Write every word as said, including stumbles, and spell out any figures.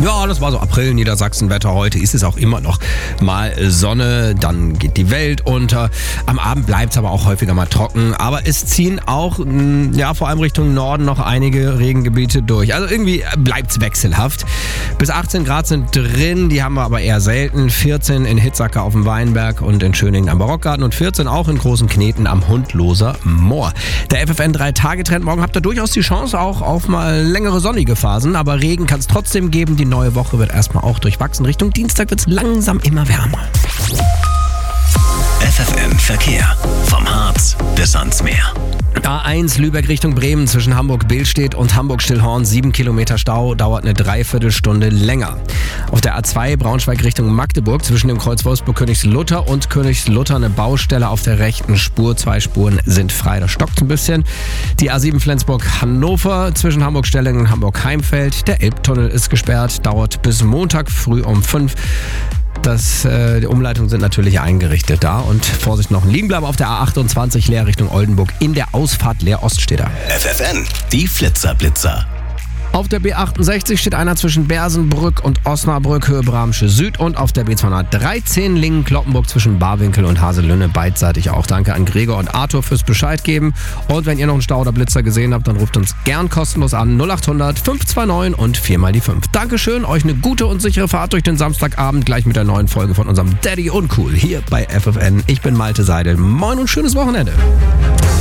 Ja, das war so April, Niedersachsen-Wetter. Heute ist es auch immer noch mal Sonne, dann geht die Welt unter. Am Abend bleibt es aber auch häufiger mal trocken. Aber es ziehen auch, ja, vor allem Richtung Norden noch einige Regengebiete durch. Also irgendwie bleibt es wechselhaft. Bis achtzehn Grad sind drin, die haben wir aber eher selten. vierzehn in Hitzacker auf dem Weinberg und in Schöningen am Barockgarten und vierzehn auch in Großen Kneten am Hundloser Moor. Der F F N drei Tage Trend, morgen habt ihr durchaus die Chance auch auf mal längere sonnige Phasen, aber Regen kann es trotzdem geben. Die neue Woche wird erstmal auch durchwachsen. Richtung Dienstag wird es langsam immer wärmer. F F N Verkehr. Vom Harz bis ans Meer. A eins Lübeck Richtung Bremen zwischen Hamburg-Billstedt und Hamburg-Stillhorn. sieben Kilometer Stau, dauert eine Dreiviertelstunde länger. Auf der A zwei Braunschweig Richtung Magdeburg zwischen dem Kreuz Wolfsburg-Königslutter und Königslutter eine Baustelle auf der rechten Spur. Zwei Spuren sind frei, da stockt ein bisschen. Die A sieben Flensburg-Hannover zwischen Hamburg-Stellingen und Hamburg-Heimfeld. Der Elbtunnel ist gesperrt, dauert bis Montag früh um fünf. Das, äh, die Umleitungen sind natürlich eingerichtet da. Und Vorsicht, noch liegen bleiben auf der A achtundzwanzig leer Richtung Oldenburg. In der Ausfahrt leer Ost steht er. F F N, die Flitzer-Blitzer. Auf der B achtundsechzig steht einer zwischen Bersenbrück und Osnabrück, Höhe Bramsche Süd. Und auf der B zweihundertdreizehn Lingen-Kloppenburg zwischen Barwinkel und Haselünne beidseitig auch. Danke an Gregor und Arthur fürs Bescheid geben. Und wenn ihr noch einen Stau oder Blitzer gesehen habt, dann ruft uns gern kostenlos an null acht hundert fünf zwei neun und vier mal die fünf. Dankeschön, euch eine gute und sichere Fahrt durch den Samstagabend, gleich mit der neuen Folge von unserem Daddy Uncool hier bei F F N. Ich bin Malte Seidel. Moin und schönes Wochenende.